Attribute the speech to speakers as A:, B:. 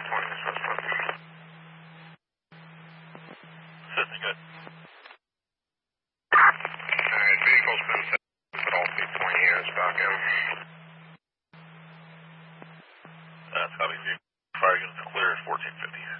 A: 20 is Westwood.
B: Assisting good.
A: Alright, vehicle's been set, but all 220 here is back in.
B: That's copy. Fire units clear at 1450.